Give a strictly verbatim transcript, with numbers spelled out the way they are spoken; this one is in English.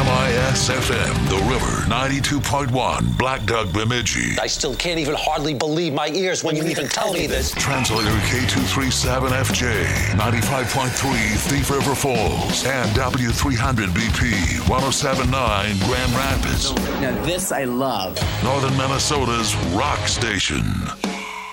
M I S F M, The River, ninety-two point one, Black Duck, Bemidji. I still can't even hardly believe my ears when you even tell me this. Translator K two thirty-seven F J, ninety-five point three, Thief River Falls, and W three hundred B P, one oh seven point nine, Grand Rapids. Now this I love. Northern Minnesota's rock station.